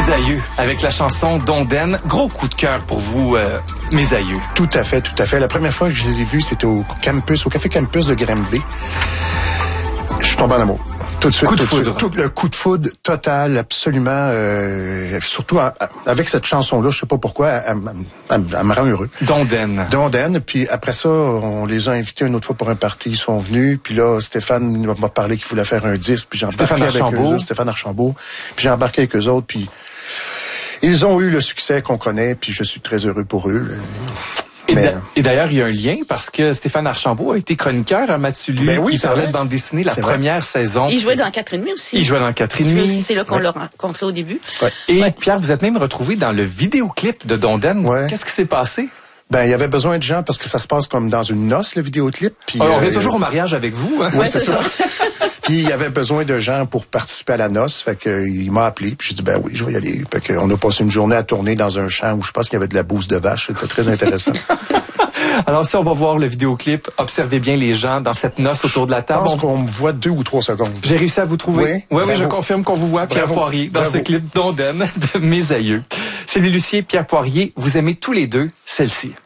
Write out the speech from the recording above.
Les aïeux, avec la chanson Dondaine. Gros coup de cœur pour vous, mes aïeux. Tout à fait, tout à fait. La première fois que je les ai vus, c'était au Café Campus de Granby. Je suis tombé en amour. Tout de suite, le coup de foudre total, absolument. Surtout avec cette chanson-là, je sais pas pourquoi, elle me rend heureux. Dondaine. Puis après ça, on les a invités une autre fois pour un party. Ils sont venus. Puis là, Stéphane m'a parlé qu'il voulait faire un disque. Puis j'ai embarqué avec eux, Stéphane Archambault. Puis j'ai embarqué avec eux autres. Puis ils ont eu le succès qu'on connaît. Puis je suis très heureux pour eux. Et d'ailleurs, il y a un lien parce que Stéphane Archambault a été chroniqueur à Mathieu Lu. Ben oui, il parlait de bande dessinée la première saison. Il jouait dans 4,5 aussi. Il jouait dans 4,5. C'est là qu'on l'a rencontré au début. Ouais. Et Pierre, vous êtes même retrouvé dans le vidéoclip de Dondaine. Ouais. Qu'est-ce qui s'est passé? Ben, il y avait besoin de gens parce que ça se passe comme dans une noce, le vidéoclip. Puis, on vient toujours au mariage avec vous, hein? Oui, c'est ça. Puis il y avait besoin de gens pour participer à la noce, fait que il m'a appelé, puis j'ai dit ben oui, je vais y aller. Fait que on a passé une journée à tourner dans un champ où je pense qu'il y avait de la bouse de vache, c'était très intéressant. Alors si on va voir le vidéoclip, observez bien les gens dans cette noce autour de la table. Je pense qu'on me voit 2 ou 3 secondes. J'ai réussi à vous trouver. Oui, je confirme qu'on vous voit, Pierre Poirier, dans ce clip Dondaine de Mes aïeux. Sylvie Lucier, Pierre Poirier, vous aimez tous les deux celle-ci.